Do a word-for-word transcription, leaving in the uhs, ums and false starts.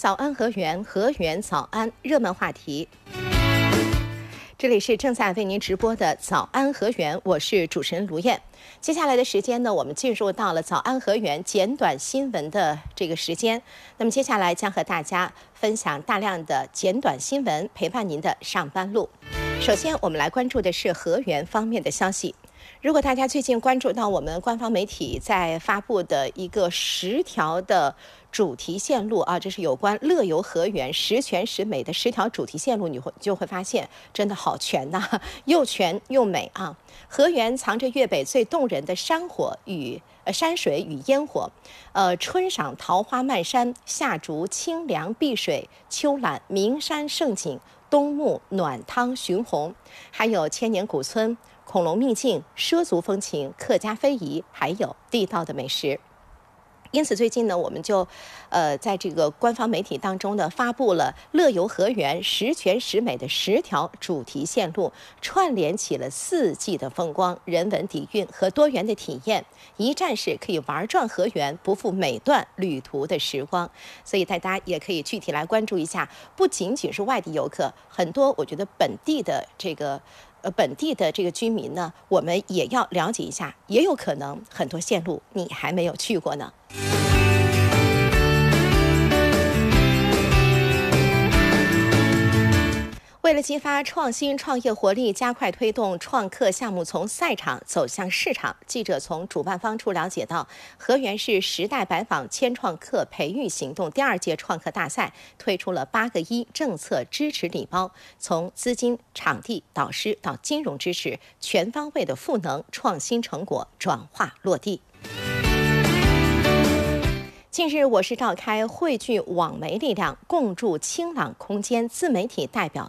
早安河源，河源早安热门话题。这里是正在为您直播的早安河源，我是主持人卢燕。接下来的时间呢，我们进入到了早安河源简短新闻的这个时间。那么接下来将和大家分享大量的简短新闻，陪伴您的上班路。首先，我们来关注的是河源方面的消息。如果大家最近关注到我们官方媒体在发布的一个十条的主题线路啊，这是有关乐游河源十全十美的十条主题线路，你会就会发现真的好全呐、啊，又全又美啊！河源藏着粤北最动人的山火与呃山水与烟火，呃，春赏桃花漫山，夏逐清凉碧水，秋览名山胜景，冬沐暖汤寻虹，还有千年古村、恐龙秘境、畲族风情、客家非遗，还有地道的美食。因此，最近呢，我们就，呃，在这个官方媒体当中呢，发布了乐游河源十全十美的十条主题线路，串联起了四季的风光、人文底蕴和多元的体验，一站式可以玩转河源，不负每段旅途的时光。所以大家也可以具体来关注一下，不仅仅是外地游客，很多我觉得本地的这个。呃，本地的这个居民呢，我们也要了解一下，也有可能很多线路你还没有去过呢。为了激发创新创业活力，加快推动创客项目从赛场走向市场，记者从主办方处了解到，河源市时代百坊千创客培育行动第二届创客大赛推出了八个一政策支持礼包，从资金、场地、导师到金融支持，全方位的赋能创新成果转化落地。近日，我市召开汇聚网媒力量，共筑清朗空间自媒体代表